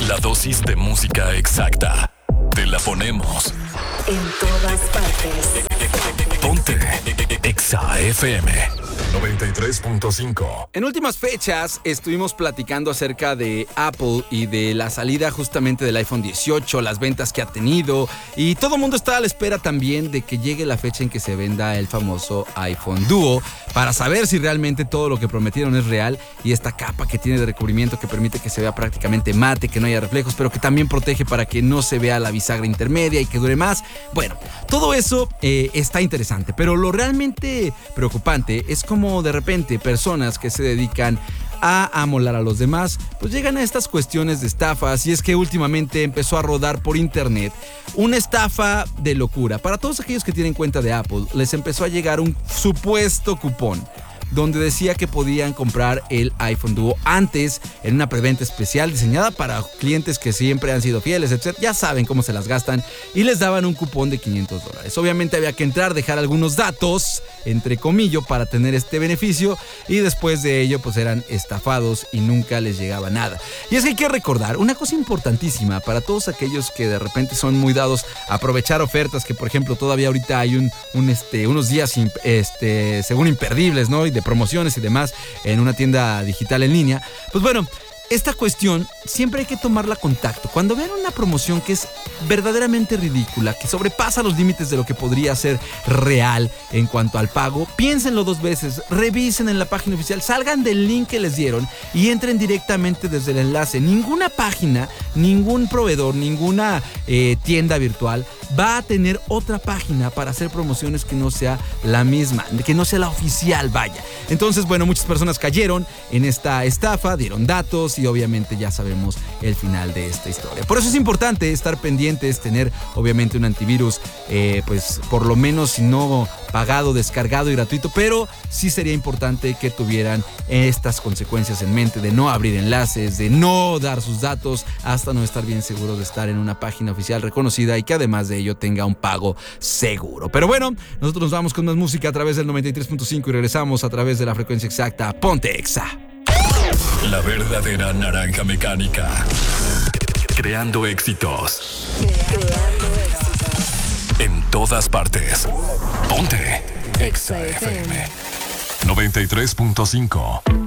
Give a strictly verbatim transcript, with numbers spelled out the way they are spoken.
La dosis de música exacta. Te la ponemos en todas partes. Ponte Exa F M noventa y tres punto cinco. En últimas fechas estuvimos platicando acerca de Apple y de la salida justamente del iPhone dieciocho, las ventas que ha tenido, y todo el mundo está a la espera también de que llegue la fecha en que se venda el famoso iPhone Duo para saber si realmente todo lo que prometieron es real, y esta capa que tiene de recubrimiento que permite que se vea prácticamente mate, que no haya reflejos, pero que también protege para que no se vea la bisagra intermedia y que dure más. Bueno, todo eso eh, está interesante, pero lo realmente preocupante es como de repente personas que se dedican a amolar a los demás, pues llegan a estas cuestiones de estafas. Y es que últimamente empezó a rodar por internet una estafa de locura. Para todos aquellos que tienen cuenta de Apple, les empezó a llegar un supuesto cupón donde decía que podían comprar el iPhone Duo antes en una preventa especial diseñada para clientes que siempre han sido fieles, etcétera. Ya saben cómo se las gastan, y les daban un cupón de quinientos dólares. Obviamente había que entrar, dejar algunos datos, entre comillas, para tener este beneficio, y después de ello pues eran estafados y nunca les llegaba nada. Y es que hay que recordar una cosa importantísima para todos aquellos que de repente son muy dados a aprovechar ofertas, que por ejemplo todavía ahorita hay un, un este, unos días este, según imperdibles, ¿no? Y de promociones y demás en una tienda digital en línea. Pues bueno, esta cuestión siempre hay que tomarla con tacto. Cuando vean una promoción que es verdaderamente ridícula, que sobrepasa los límites de lo que podría ser real en cuanto al pago, piénsenlo dos veces, revisen en la página oficial, salgan del link que les dieron y entren directamente desde el enlace. Ninguna página, ningún proveedor, ninguna eh, tienda virtual va a tener otra página para hacer promociones que no sea la misma, que no sea la oficial, vaya. Entonces, bueno, muchas personas cayeron en esta estafa, dieron datos y obviamente ya sabemos el final de esta historia. Por eso es importante estar pendientes, tener obviamente un antivirus, eh, pues por lo menos si no pagado, descargado y gratuito, pero sí sería importante que tuvieran estas consecuencias en mente de no abrir enlaces, de no dar sus datos hasta no estar bien seguros de estar en una página oficial reconocida y que además de ello tenga un pago seguro. Pero bueno, nosotros nos vamos con más música a través del noventa y tres punto cinco y regresamos a través de la frecuencia exacta. Ponte Exa. La verdadera naranja mecánica. Creando éxitos. Creando éxitos. En todas partes. Ponte Exa F M noventa y tres punto cinco.